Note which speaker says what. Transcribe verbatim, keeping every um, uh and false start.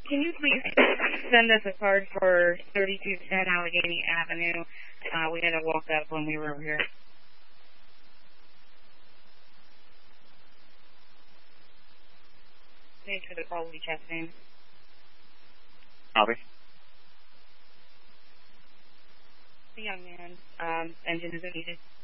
Speaker 1: can you please send us a card for thirty-two ten Allegheny Avenue? Uh, we had to walk up when we were over here. Thanks for the call, Lee Chastain.
Speaker 2: Copy.
Speaker 1: The young man. Um, engine isn't needed.